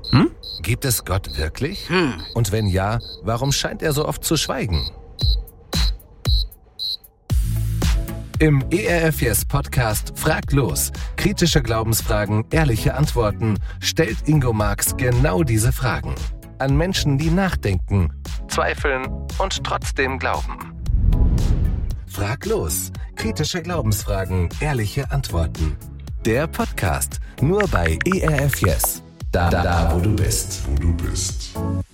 Gibt es Gott wirklich? Und wenn ja, warum scheint er so oft zu schweigen? Im ERF Yes Podcast Frag los. Kritische Glaubensfragen, ehrliche Antworten stellt Ingo Marx genau diese Fragen. An Menschen, die nachdenken, zweifeln und trotzdem glauben. Frag los. Kritische Glaubensfragen, ehrliche Antworten. Der Podcast nur bei ERF Yes. Da, wo du bist.